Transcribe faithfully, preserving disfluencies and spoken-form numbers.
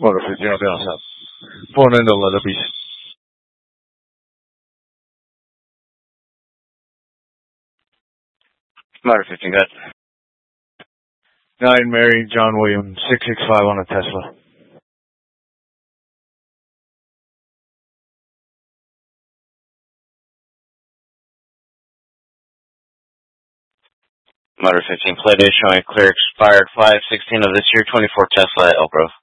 Motor fifteen, I'll be on top. Phone into Leather Beast. Motor fifteen, good. Nine Mary, John William, six six five on a Tesla. Motor fifteen, play date showing clear expired five sixteen of this year, twenty-four Tesla at Elk Grove.